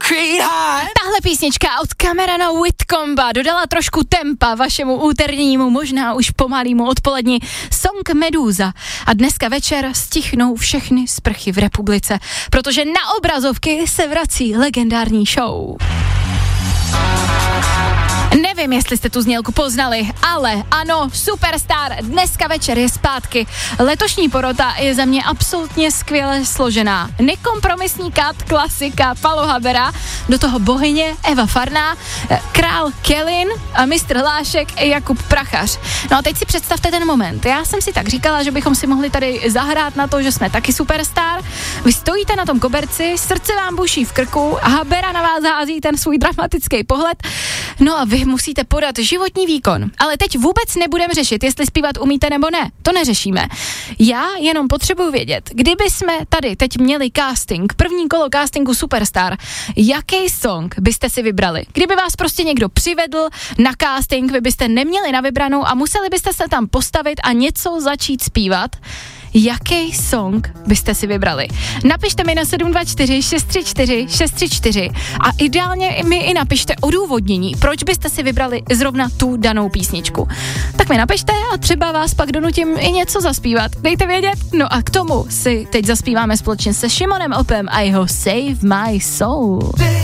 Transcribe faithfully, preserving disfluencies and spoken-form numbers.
Tahle písnička od Camerona Whitcomba dodala trošku tempa vašemu úternímu, možná už pomalýmu odpolední song Meduza. A dneska večer stichnou všechny sprchy v republice, protože na obrazovky se vrací legendární show. Nevím, jestli jste tu znělku poznali, ale ano, Superstar dneska večer je zpátky. Letošní porota je za mě absolutně skvěle složená. Nekompromisní kat, klasika Palo Habera, do toho bohyně Eva Farná, král Kelin a mistr Lášek Jakub Prachař. No a teď si představte ten moment. Já jsem si tak říkala, že bychom si mohli tady zahrát na to, že jsme taky Superstar. Vy stojíte na tom koberci, srdce vám buší v krku, Habera na vás hází ten svůj dramatický pohled. No a vy musíte podat životní výkon. Ale teď vůbec nebudeme řešit, jestli zpívat umíte nebo ne. To neřešíme. Já jenom potřebuji vědět, kdyby jsme tady teď měli casting, první kolo castingu Superstar, jaký song byste si vybrali? Kdyby vás prostě někdo přivedl na casting, vy byste neměli na vybranou a museli byste se tam postavit a něco začít zpívat, jaký song byste si vybrali? Napište mi na sedm dva čtyři šest tři čtyři šest tři čtyři a ideálně mi i napište odůvodnění, proč byste si vybrali zrovna tu danou písničku. Tak mi napište a třeba vás pak donutím i něco zaspívat. Dejte vědět. No a k tomu si teď zaspíváme společně se Šimonem Opem a jeho Save My Soul.